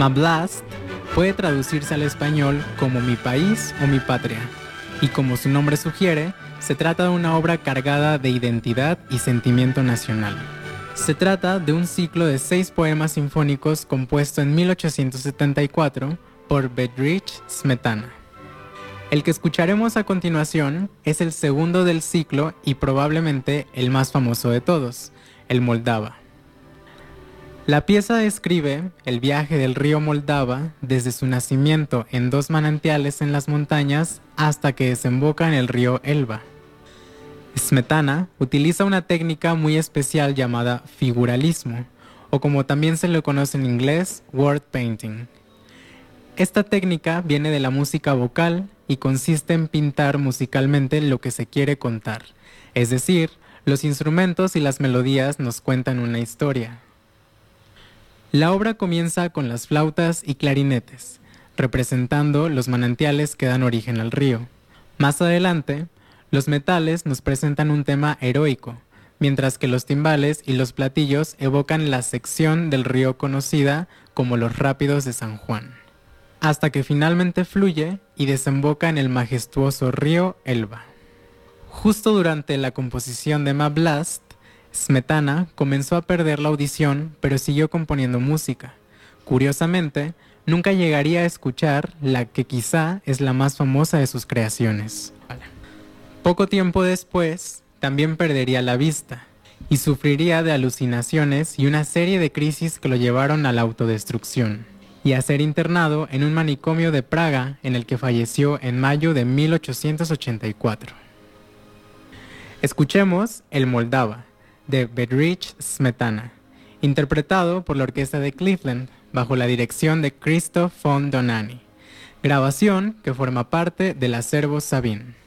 Mablast puede traducirse al español como Mi país o Mi patria, y como su nombre sugiere, se trata de una obra cargada de identidad y sentimiento nacional. Se trata de un ciclo de 6 poemas sinfónicos compuesto en 1874 por Bedřich Smetana. El que escucharemos a continuación es el segundo del ciclo y probablemente el más famoso de todos, el Moldava. La pieza describe el viaje del río Moldava desde su nacimiento en 2 manantiales en las montañas hasta que desemboca en el río Elba. Smetana utiliza una técnica muy especial llamada figuralismo, o como también se lo conoce en inglés, word painting. Esta técnica viene de la música vocal y consiste en pintar musicalmente lo que se quiere contar, es decir, los instrumentos y las melodías nos cuentan una historia. La obra comienza con las flautas y clarinetes, representando los manantiales que dan origen al río. Más adelante, los metales nos presentan un tema heroico, mientras que los timbales y los platillos evocan la sección del río conocida como los Rápidos de San Juan, hasta que finalmente fluye y desemboca en el majestuoso río Elba. Justo durante la composición de Mablast, Smetana comenzó a perder la audición, pero siguió componiendo música. Curiosamente, nunca llegaría a escuchar la que quizá es la más famosa de sus creaciones. Poco tiempo después, también perdería la vista y sufriría de alucinaciones y una serie de crisis que lo llevaron a la autodestrucción y a ser internado en un manicomio de Praga en el que falleció en mayo de 1884. Escuchemos El Moldava, de Bedřich Smetana, interpretado por la Orquesta de Cleveland bajo la dirección de Christoph von Dohnanyi, grabación que forma parte del acervo Sabine.